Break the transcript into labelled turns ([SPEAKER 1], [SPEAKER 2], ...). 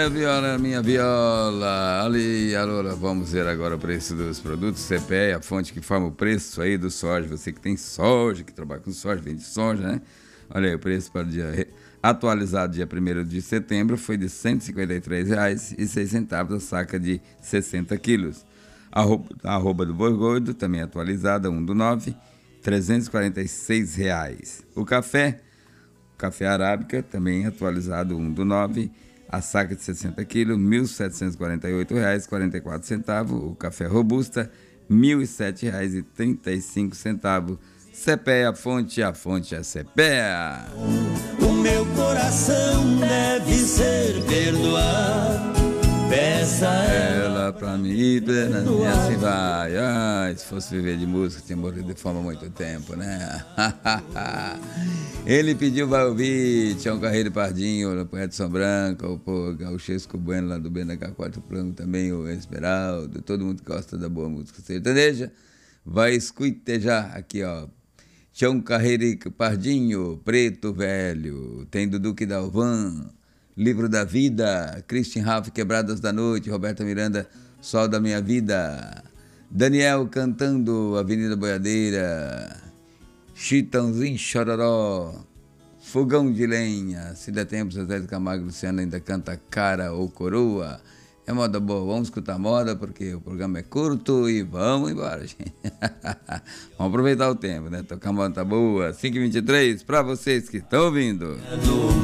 [SPEAKER 1] viola, minha viola. Ali, alô, vamos ver agora o preço dos produtos. CPE, a fonte que forma o preço aí do soja. Você que tem soja, que trabalha com soja, vende soja, né? Olha aí, o preço para o dia atualizado, dia 1º de setembro, foi de R$ 153,06 a saca de 60 quilos. A arroba do boi gordo, também atualizada, 1/9, R$ 346. O café arábica, também atualizado, 1/9, a saca de 60 quilos, R$ 1.748,44. O café robusta, R$ 1.007,35. CPEA, a fonte é CPEA.
[SPEAKER 2] O meu coração deve ser perdoado. Peça
[SPEAKER 1] ela pra mim, e assim vai. Ai, se fosse viver de música, tinha morrido de fome há muito tempo, né? Ele pediu vai ouvir Tião Carreiro Pardinho, o Edson Branco, o Gauchesco Bueno lá do BNH4 Plano também, o Esperaldo, todo mundo que gosta da boa música sertaneja, vai escutejar aqui, ó. Tião Carreiro Pardinho, Preto Velho, tem Dudu que Dalvan, Livro da Vida, Christian Ralph, Quebradas da Noite, Roberta Miranda, Sol da Minha Vida, Daniel cantando Avenida Boiadeira, Chitãozinho Chororó, Fogão de Lenha, se der tempo, Zezé de Camargo e Luciano ainda canta Cara ou Coroa. É moda boa, vamos escutar moda porque o programa é curto e vamos embora, gente. Vamos aproveitar o tempo, né? Tocar moda tá boa, 5h23, pra vocês que estão ouvindo.